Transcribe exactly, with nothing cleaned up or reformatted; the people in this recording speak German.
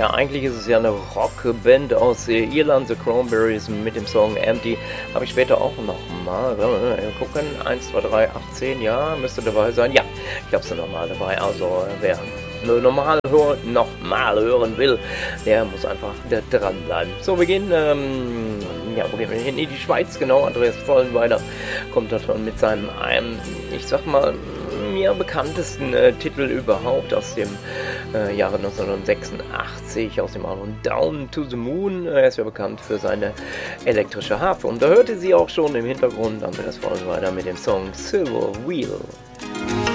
Ja, eigentlich ist es ja eine Rockband aus äh, Irland, The Cranberries mit dem Song Empty. Habe ich später auch noch mal. Äh, gucken, eins, zwei, drei, acht, zehn, ja, müsste dabei sein. Ja, ich habe sie nochmal dabei. Also äh, wer normal hören, nochmal hören will, der muss einfach da dranbleiben. So, wir gehen, ähm, ja, wo gehen wir hin? In die Schweiz, genau. Andreas Vollenweider kommt da schon mit seinem, ähm, ich sag mal, mir bekanntesten äh, Titel überhaupt aus dem äh, Jahre neunzehnhundertsechsundachtzig, aus dem Album Down to the Moon. Er ist ja bekannt für seine elektrische Harfe. Und da hörte sie auch schon im Hintergrund Andreas Vollenweider mit dem Song Silver Wheel.